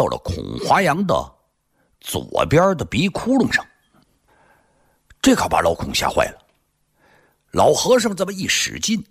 了孔华阳的左边的鼻窟窿上。这可把老孔吓坏了。老和尚这么一使劲，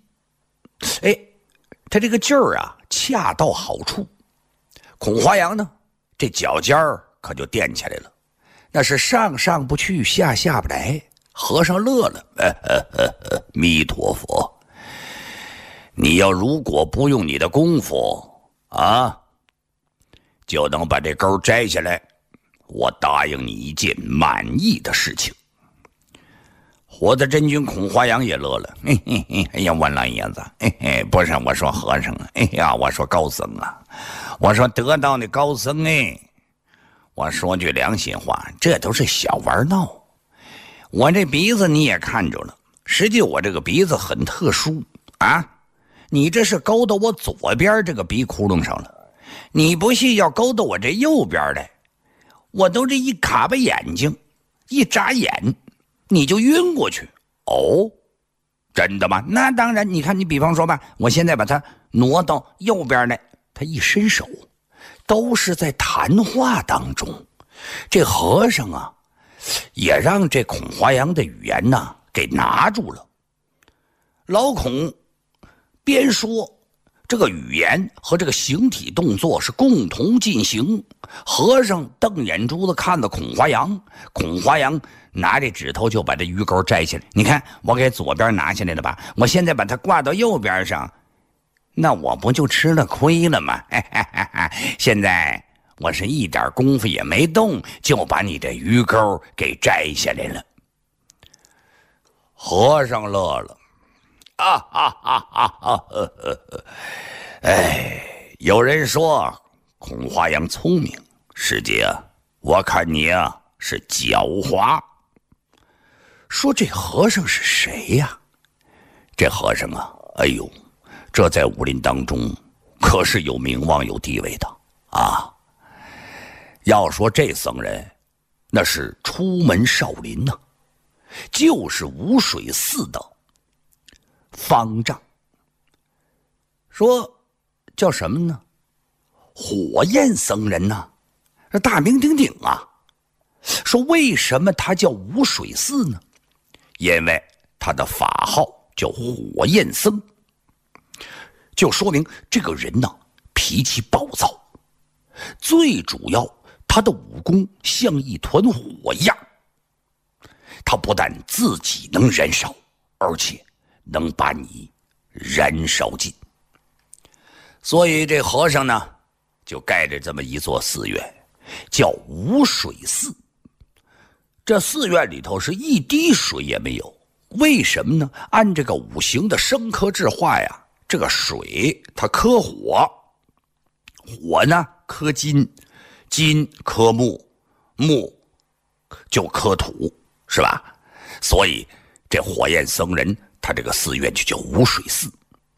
他这个劲儿啊恰到好处。孔华阳呢，这脚尖儿可就垫起来了，那是上不去，下不来。和尚乐了，弥陀佛，你要如果不用你的功夫啊，就能把这钩摘下来，我答应你一件满意的事情。活的真君孔华阳也乐了，哎呀，我老爷子，不是我说和尚啊，哎呀，我说高僧啊，我说得道的高僧我说句良心话，这都是小玩闹。我这鼻子你也看着了，实际我这个鼻子很特殊啊，你这是勾到我左边这个鼻窟窿上了，你不信要勾到我这右边来，我都这一卡巴眼睛，一眨眼，你就晕过去。哦，真的吗？那当然，你看你比方说吧，我现在把它挪到右边来，他一伸手，都是在谈话当中。这和尚啊，也让这孔华阳的语言呢给拿住了。老孔边说，这个语言和这个形体动作是共同进行。和尚瞪眼珠子看着孔华阳，孔华阳拿这指头就把这鱼钩摘下来。你看，我给左边拿下来了吧？我现在把它挂到右边上，那我不就吃了亏了吗？现在我是一点功夫也没动，就把你的鱼钩给摘下来了。和尚乐了，有人说孔华阳聪明，师姐啊，我看你啊是狡猾。说这和尚是谁呀？这和尚啊，哎呦，这在武林当中可是有名望有地位的啊。要说这僧人，那是出门少林呢，就是无水寺的方丈。说叫什么呢？火焰僧人呢，这大名鼎鼎啊。说为什么他叫无水寺呢？因为他的法号叫火焰僧，就说明这个人呢脾气暴躁，最主要他的武功像一团火一样，他不但自己能燃烧，而且能把你燃烧尽。所以这和尚呢就盖着这么一座寺院，叫无水寺。这寺院里头是一滴水也没有，为什么呢？按这个五行的生克制化呀，这个水它克火，火呢克金，金克木，木就克土，是吧？所以这火焰僧人他这个寺院就叫无水寺。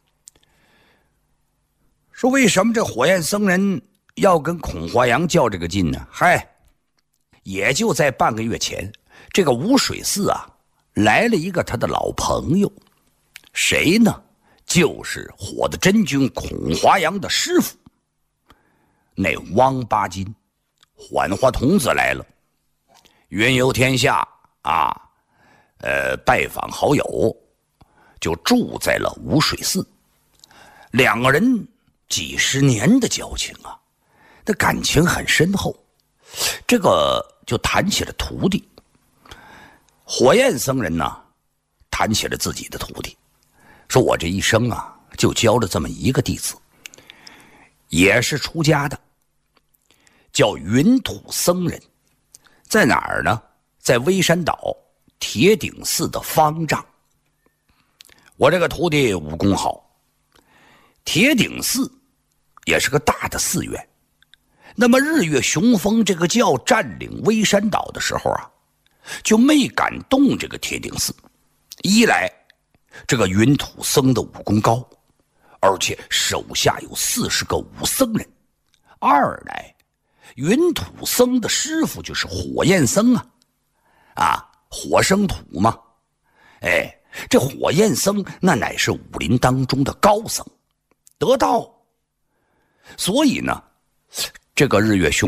说为什么这火焰僧人要跟孔华阳较这个劲呢？也就在半个月前，这个无水寺啊来了一个他的老朋友。谁呢？就是火的真君孔华阳的师傅，那汪八金缓花童子来了，云游天下啊，拜访好友，就住在了无水寺。两个人几十年的交情啊，那感情很深厚。这个就谈起了徒弟。火焰僧人呢谈起了自己的徒弟，说我这一生啊就教了这么一个弟子，也是出家的，叫云土僧人，在哪儿呢？在微山岛铁顶寺的方丈。我这个徒弟武功好，铁顶寺也是个大的寺院。那么日月雄风这个教占领微山岛的时候啊，就没敢动这个铁顶寺。一来这个云土僧的武功高，而且手下有40个武僧人；二来云土僧的师傅就是火焰僧火生土嘛。这火焰僧那乃是武林当中的高僧，得道。所以呢，这个日月雄